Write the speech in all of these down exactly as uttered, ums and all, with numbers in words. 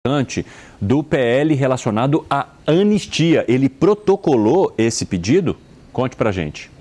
do P L relacionado à anistia. Ele protocolou esse pedido? Conte pra gente.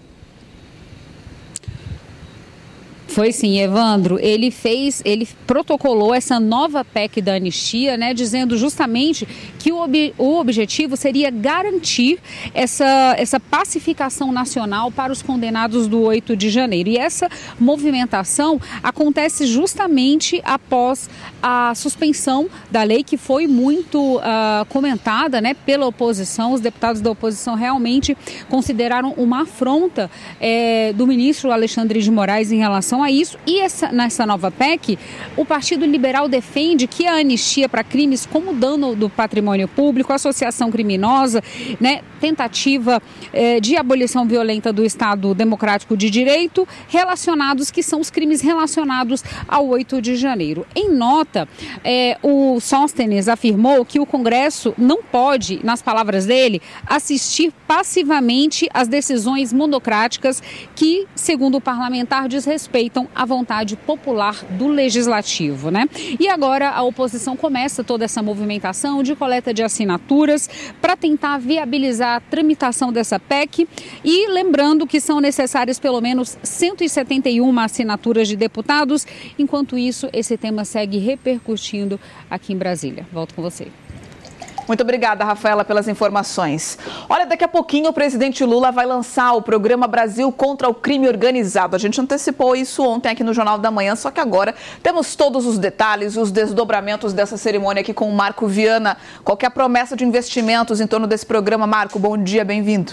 Foi sim, Evandro. Ele fez, ele protocolou essa nova P E C da anistia, né, dizendo justamente que o, ob, o objetivo seria garantir essa, essa pacificação nacional para os condenados do oito de janeiro. E essa movimentação acontece justamente após a suspensão da lei, que foi muito uh, comentada, né, pela oposição. Os deputados da oposição realmente consideraram uma afronta é, do ministro Alexandre de Moraes em relação a isso. E essa, nessa nova P E C, o Partido Liberal defende que a anistia para crimes como dano do patrimônio público, associação criminosa, né, tentativa eh, de abolição violenta do Estado Democrático de Direito, relacionados, que são os crimes relacionados ao oito de janeiro. Em nota, eh, o Sóstenes afirmou que o Congresso não pode, nas palavras dele, assistir passivamente às decisões monocráticas que, segundo o parlamentar, desrespeitam a vontade popular do Legislativo, né? E agora a oposição começa toda essa movimentação de coleta de assinaturas para tentar viabilizar a tramitação dessa P E C, e lembrando que são necessárias pelo menos cento e setenta e uma assinaturas de deputados. Enquanto isso, esse tema segue repercutindo aqui em Brasília. Volto com você. Muito obrigada, Rafaela, pelas informações. Olha, daqui a pouquinho o presidente Lula vai lançar o programa Brasil contra o Crime Organizado. A gente antecipou isso ontem aqui no Jornal da Manhã, só que agora temos todos os detalhes, os desdobramentos dessa cerimônia aqui com o Marco Viana. Qual que é a promessa de investimentos em torno desse programa? Marco, bom dia, bem-vindo.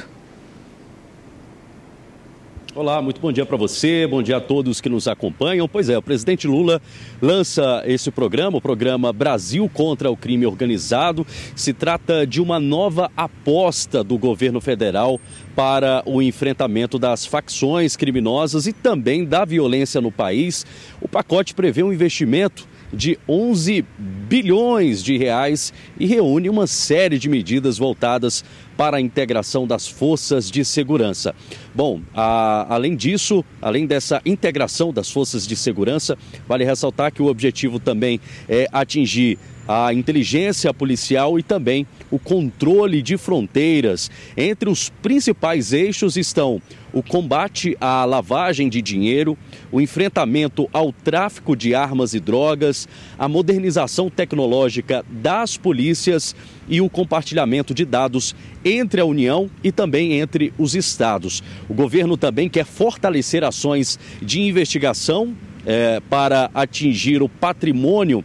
Olá, muito bom dia para você, bom dia a todos que nos acompanham. Pois é, o presidente Lula lança esse programa, o programa Brasil contra o Crime Organizado. Se trata de uma nova aposta do governo federal para o enfrentamento das facções criminosas e também da violência no país. O pacote prevê um investimento de onze bilhões de reais e reúne uma série de medidas voltadas para a integração das forças de segurança. Bom, a, além disso, além dessa integração das forças de segurança, vale ressaltar que o objetivo também é atingir a inteligência policial e também o controle de fronteiras. Entre os principais eixos estão o combate à lavagem de dinheiro, o enfrentamento ao tráfico de armas e drogas, a modernização tecnológica das polícias e o compartilhamento de dados entre a União e também entre os estados. O governo também quer fortalecer ações de investigação eh, para atingir o patrimônio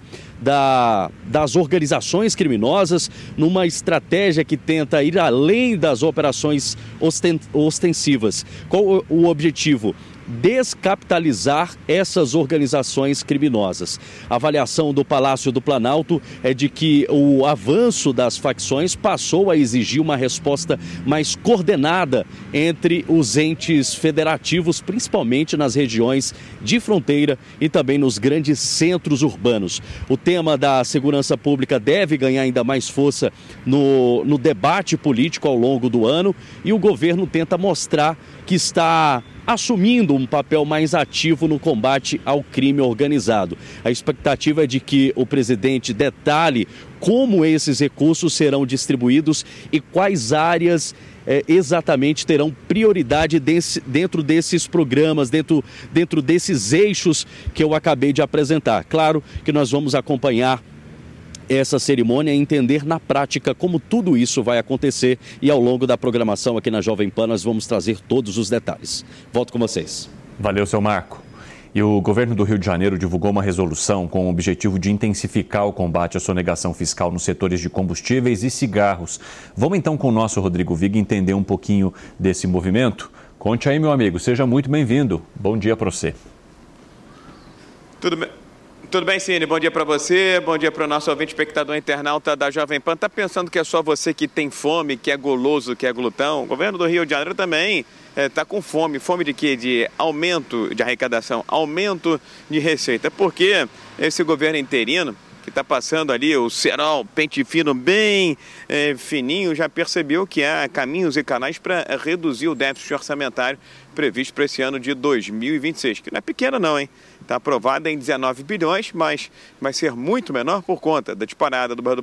Da, das organizações criminosas, numa estratégia que tenta ir além das operações ostensivas. Qual o objetivo? Descapitalizar essas organizações criminosas. A avaliação do Palácio do Planalto é de que o avanço das facções passou a exigir uma resposta mais coordenada entre os entes federativos, principalmente nas regiões de fronteira e também nos grandes centros urbanos. O tema da segurança pública deve ganhar ainda mais força no, no debate político ao longo do ano, e o governo tenta mostrar que está assumindo um papel mais ativo no combate ao crime organizado. A expectativa é de que o presidente detalhe como esses recursos serão distribuídos e quais áreas é, exatamente terão prioridade desse, dentro desses programas, dentro, dentro desses eixos que eu acabei de apresentar. Claro que nós vamos acompanhar essa cerimônia e entender na prática como tudo isso vai acontecer, e ao longo da programação aqui na Jovem Pan nós vamos trazer todos os detalhes. Volto com vocês. Valeu, seu Marco. E o governo do Rio de Janeiro divulgou uma resolução com o objetivo de intensificar o combate à sonegação fiscal nos setores de combustíveis e cigarros. Vamos então com o nosso Rodrigo Viga entender um pouquinho desse movimento? Conte aí, meu amigo, seja muito bem-vindo. Bom dia para você. Tudo bem? Tudo bem, Cine? Bom dia para você, bom dia para o nosso ouvinte, espectador internauta da Jovem Pan. Tá pensando que é só você que tem fome, que é goloso, que é glutão? O governo do Rio de Janeiro também está é, com fome. Fome de quê? De aumento de arrecadação, aumento de receita. Porque esse governo interino que está passando ali o cerol, pente fino bem é, fininho, já percebeu que há caminhos e canais para reduzir o déficit orçamentário previsto para esse ano de dois mil e vinte e seis, que não é pequeno não, hein? Está aprovada em dezenove bilhões, mas vai ser muito menor por conta da disparada do